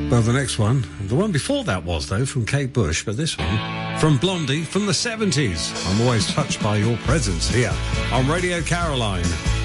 Well, the next one, the one before that was, though, from Kate Bush, but this one from Blondie from the 70s. I'm always touched by your presence here on Radio Caroline.